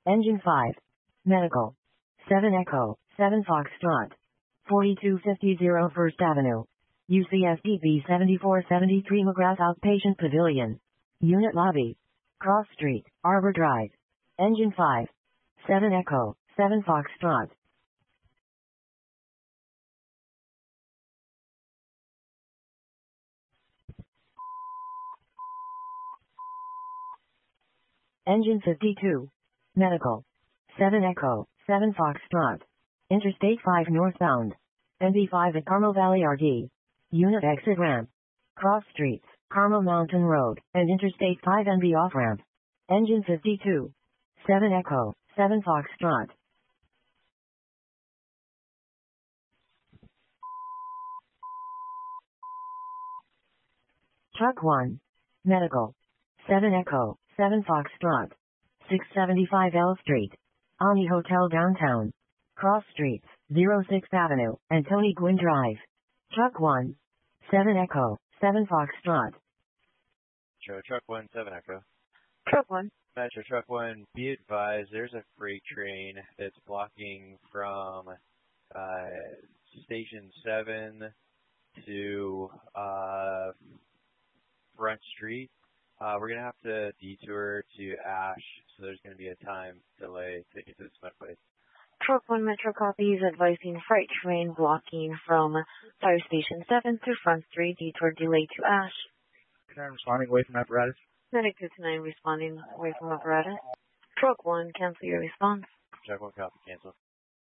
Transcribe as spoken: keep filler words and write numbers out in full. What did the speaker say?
Engine five. Medical. seven Echo, seven Foxtrot. forty-two fifty First Avenue. U C S D B seventy-four seventy-three McGrath Outpatient Pavilion. Unit Lobby. Cross Street, Arbor Drive. Engine five. seven Echo, seven Foxtrot. Engine fifty-two. Medical. seven Echo, seven Foxtrot. Interstate five northbound. N B five at Carmel Valley R D. Unit exit ramp. Cross streets, Carmel Mountain Road, and Interstate five N B off ramp. Engine fifty-two. seven Echo, seven Foxtrot. Truck one. Medical. seven Echo, seven Foxtrot. six seventy-five L Street. Omni Hotel downtown. Cross streets, oh sixth Avenue, and Tony Gwynn Drive. Truck one. seven Echo, seven Foxtrot. Metro Truck one, seven Echo. Truck one. Metro Truck one, be advised there's a freight train that's blocking from uh, Station seven to uh, Front Street. Uh, we're going to have to detour to Ash, so there's going to be a time delay to get to the cement place. Truck one Metro copies advising freight train blocking from Fire Station seven to Front Street, detour delay to Ash. I'm responding away from apparatus. Medic two nine responding away from apparatus. Truck one, cancel your response. Truck one, copy, cancel.